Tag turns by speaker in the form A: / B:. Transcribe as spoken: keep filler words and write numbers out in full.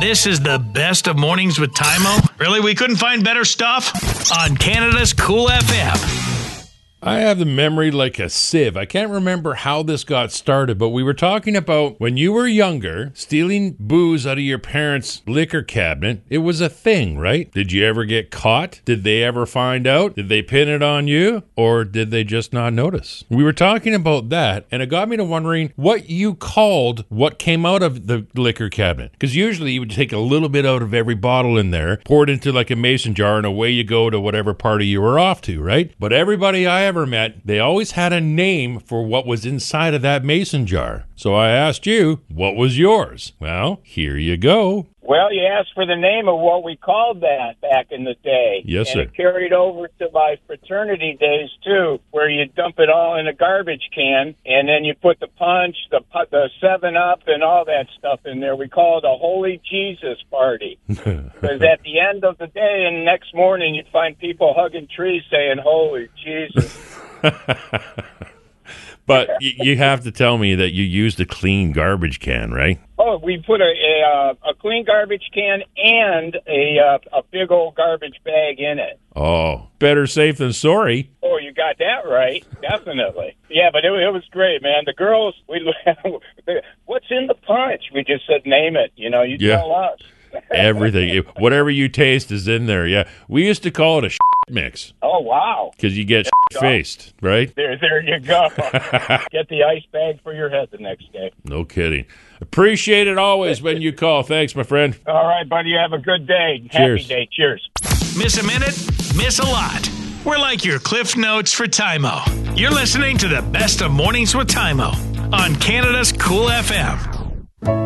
A: This is the best of Mornings with Tymo. Really, we couldn't find better stuff? On Canada's Cool F M.
B: I have the memory like a sieve. I can't remember how this got started, but we were talking about when you were younger, stealing booze out of your parents' liquor cabinet. It was a thing, right? Did you ever get caught? Did they ever find out? Did they pin it on you? Or did they just not notice? We were talking about that, and it got me to wondering what you called what came out of the liquor cabinet. Because usually you would take a little bit out of every bottle in there, pour it into like a mason jar, and away you go to whatever party you were off to, right? But everybody I ever met, they always had a name for what was inside of that mason jar. So I asked you, what was yours? Well, here you go.
C: Well, you asked for the name of what we called that back in the day.
B: Yes,
C: and
B: sir.
C: It carried over to my fraternity days, too, where you dump it all in a garbage can, and then you put the punch, the the seven up, and all that stuff in there. We call it a Holy Jesus party. Because at the end of the day and next morning, you'd find people hugging trees saying, Holy Jesus.
B: But y- you have to tell me that you used a clean garbage can, right?
C: Oh, we put a a, a clean garbage can and a uh, a big old garbage bag in it.
B: Oh, better safe than sorry.
C: Oh, you got that right, definitely. Yeah, but it, it was great, man. The girls, we what's in the punch? We just said name it. You know, you
B: Yeah.
C: tell us.
B: Everything. Whatever you taste is in there. Yeah. We used to call it a shit mix.
C: Oh, wow.
B: Because you get faced, right?
C: There, there you go. Get the ice bag for your head the next day.
B: No kidding. Appreciate it always when you call. Thanks, my friend.
C: All right, buddy. You have a good day.
B: Cheers.
C: Happy day. Cheers.
A: Miss a minute? Miss a lot. We're like your Cliff Notes for Tymo. You're listening to the best of Mornings with Tymo on Canada's Cool F M.